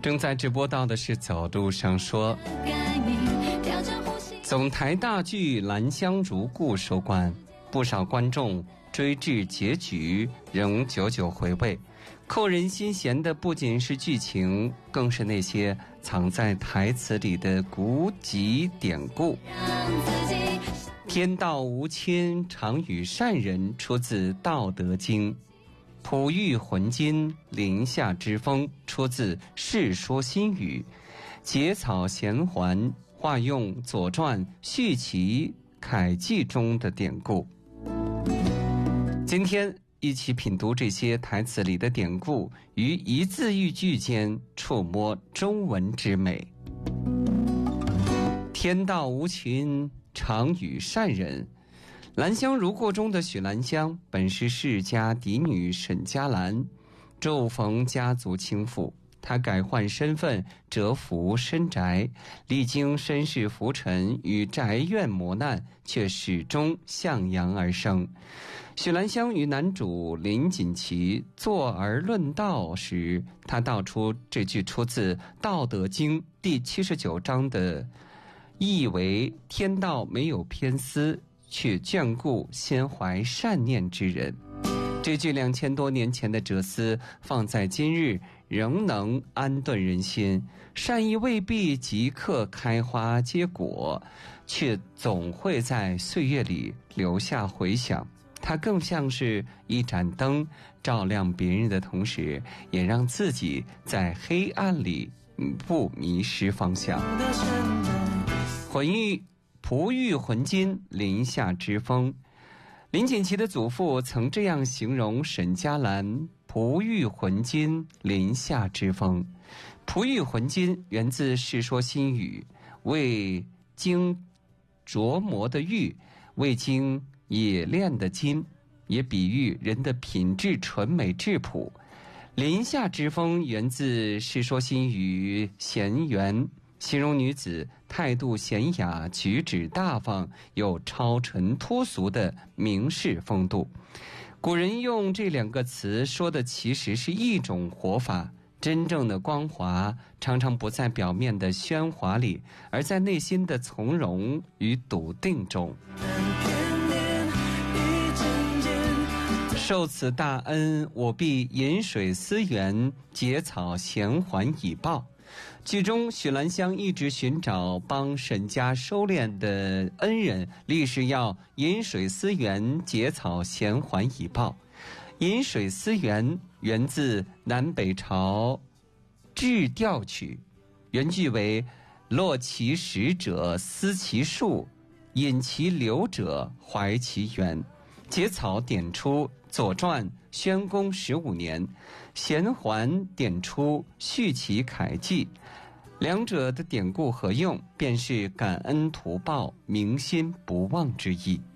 正在直播到的是走路上说。总台大剧《兰香如故》收官，不少观众追至结局仍久久回味。扣人心弦的不仅是剧情，更是那些藏在台词里的古籍典故。天道无亲，常与善人，出自《道德经》；璞玉浑金，林下之风，出自《世说新语》；结草衔环，化用《左传》《续齐》《凯记》中的典故。今天一起品读这些台词里的典故，于一字一句间触摸中文之美。天道无情，常与善人。兰香如故中的许兰香本是世家嫡女沈佳兰，骤逢家族倾覆，她改换身份，蛰伏深宅，历经身世浮沉与宅院磨难，却始终向阳而生。许兰香与男主林锦旗坐而论道时，他道出这句出自《道德经》第79章的意为：天道没有偏私，却眷顾心怀善念之人。这句2000多年前的哲思放在今日仍能安顿人心。善意未必即刻开花结果，却总会在岁月里留下回响。它更像是一盏灯，照亮别人的同时，也让自己在黑暗里不迷失方向。璞玉浑金，林下之风。林锦旗的祖父曾这样形容沈佳兰：璞玉浑金，林下之风。璞玉浑金源自《世说新语》，未经琢磨的玉，未经冶炼的金，也比喻人的品质纯美质朴。林下之风源自《世说新语·闲缘》，形容女子态度娴雅，举止大方，有超尘脱俗的名士风度。古人用这2个词说的其实是一种活法，真正的光华常常不在表面的喧哗里，而在内心的从容与笃定中。受此大恩，我必饮水思源，结草衔环以报。剧中许兰香一直寻找帮沈家收敛的恩人，立誓要饮水思源，结草衔环以报。饮水思源源自南北朝制调曲，原句为：落其实者思其树，饮其流者怀其源。结草点出《左传》宣公15年，衔环点出《续齐凯记》，两者的典故合用，便是感恩图报、铭心不忘之意。